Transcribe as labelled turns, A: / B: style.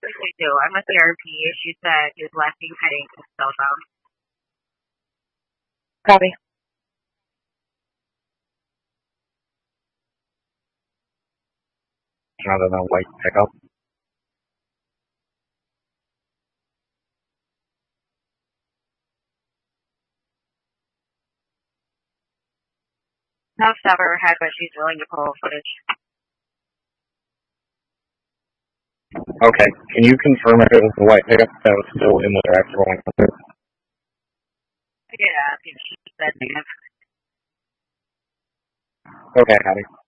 A: She do. I'm with therapy. She said he was laughing, petting his cell phone.
B: Copy.
C: Rather than white pickup.
A: No stop her head, but she's willing to pull footage.
C: Okay, can you confirm if it was the white pickup that was still in there after going through?
A: Yeah, she said negative.
C: Okay, Hattie.